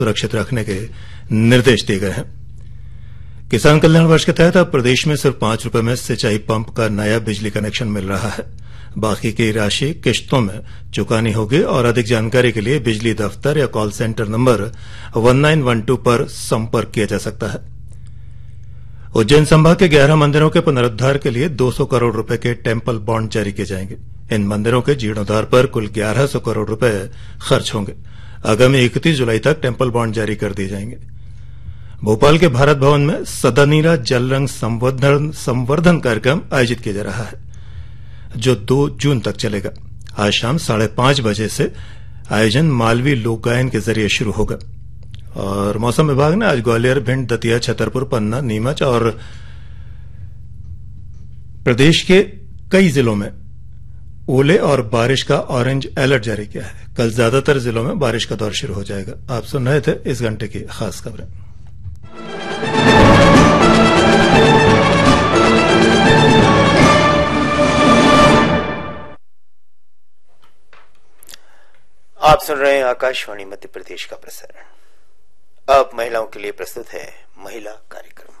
सुरक्षित रखने के निर्देश दिए गए हैं। किसान कल्याण वर्ष के तहत अब प्रदेश में सिर्फ 5 रुपए में सिंचाई पंप का नया बिजली कनेक्शन मिल रहा है। बाकी की राशि किश्तों में चुकानी होगी और अधिक जानकारी के लिए बिजली दफ्तर या कॉल सेंटर नंबर 1912 पर संपर्क किया जा सकता है। उज्जैन संभाग के 11 मंदिरों के पुनरुद्धार के लिए 200 करोड़ रुपए के टेम्पल बॉन्ड जारी किए जाएंगे। इन मंदिरों के जीर्णोद्धार पर कुल 1100 करोड़ रुपए खर्च होंगे। आगामी 31 जुलाई तक टेम्पल बॉन्ड जारी कर दिए जाएंगे। भोपाल के भारत भवन में सदानीरा जलरंग संवर्धन कार्यक्रम आयोजित किया जा रहा है, जो 2 जून तक चलेगा। आज शाम 5:30 बजे से आयोजन मालवी लोक गायन के जरिए शुरू होगा। और मौसम विभाग ने आज ग्वालियर, भिंड, दतिया, छतरपुर, पन्ना, नीमच और प्रदेश के कई जिलों में ओले और बारिश का ऑरेंज अलर्ट जारी किया है। कल ज्यादातर जिलों में बारिश का दौर शुरू हो जाएगा। आप सुन रहे थे इस घंटे की खास खबरें। आप सुन रहे हैं आकाशवाणी मध्य प्रदेश का प्रसारण। अब महिलाओं के लिए प्रस्तुत है महिला कार्यक्रम।